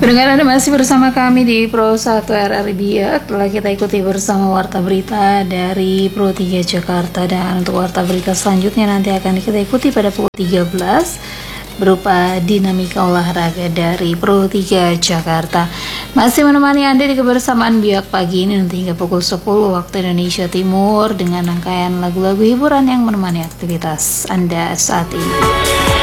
Pendengar, Anda masih bersama kami di Pro 1 RRI Biak. Telah kita ikuti bersama Warta Berita dari Pro 3 Jakarta. Dan untuk Warta Berita selanjutnya nanti akan kita ikuti pada pukul 13 berupa dinamika olahraga dari Pro 3 Jakarta. Masih menemani Anda di kebersamaan Biak pagi ini nanti hingga pukul 10 waktu Indonesia Timur dengan rangkaian lagu-lagu hiburan yang menemani aktivitas Anda saat ini.